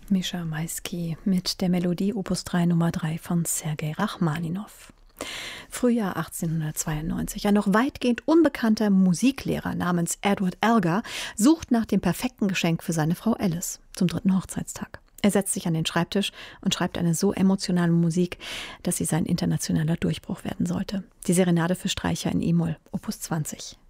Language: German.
Mischa Maisky mit der Melodie Opus 3 Nummer 3 von Sergei Rachmaninow. Frühjahr 1892. Ein noch weitgehend unbekannter Musiklehrer namens Edward Elgar sucht nach dem perfekten Geschenk für seine Frau Alice zum 3. Hochzeitstag. Er setzt sich an den Schreibtisch und schreibt eine so emotionale Musik, dass sie sein internationaler Durchbruch werden sollte. Die Serenade für Streicher in E-Moll, Opus 20.